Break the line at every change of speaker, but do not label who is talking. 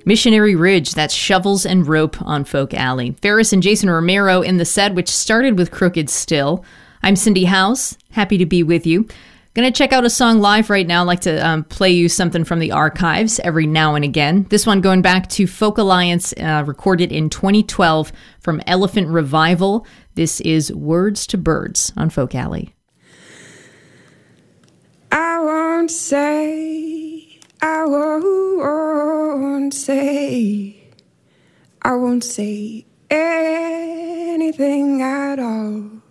Missionary Ridge, that's Shovels and Rope on Folk Alley. Ferris and Jason Romero in the set, which started with Crooked Still. I'm Cindy House, happy to be with you. Gonna check out a song live right now. I like to play you something from the archives every now and again. This one going back to Folk Alliance, recorded in 2012 from Elephant Revival. This is Words to Birds on Folk Alley.
I won't say, I won't say anything at all.